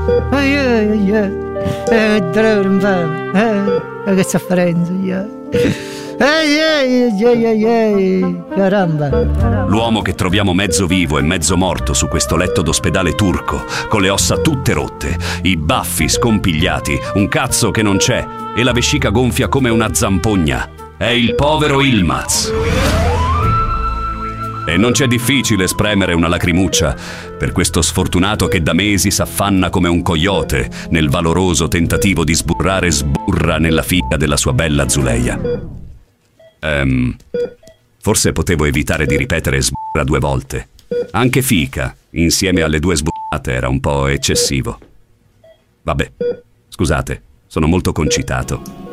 Dolore infame. Che sofferenza, caramba. L'uomo che troviamo mezzo vivo e mezzo morto su questo letto d'ospedale turco, con le ossa tutte rotte, i baffi scompigliati, un cazzo che non c'è e la vescica gonfia come una zampogna, è il povero Yilmaz. E non c'è difficile spremere una lacrimuccia per questo sfortunato che da mesi s'affanna come un coyote nel valoroso tentativo di sburrare sburra nella figa della sua bella Zuleia. Forse potevo evitare di ripetere sburra 2 volte. Anche fica, insieme alle 2 sburrate, era un po' eccessivo. Vabbè, scusate, sono molto concitato.